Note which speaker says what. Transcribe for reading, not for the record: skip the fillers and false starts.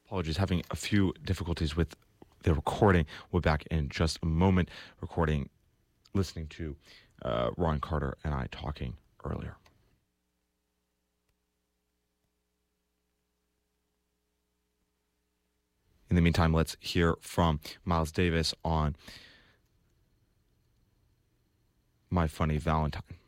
Speaker 1: Apologies, having a few difficulties with the recording. We'll be back in just a moment. Listening to Ron Carter and I talking earlier. In the meantime, let's hear from Miles Davis on My Funny Valentine.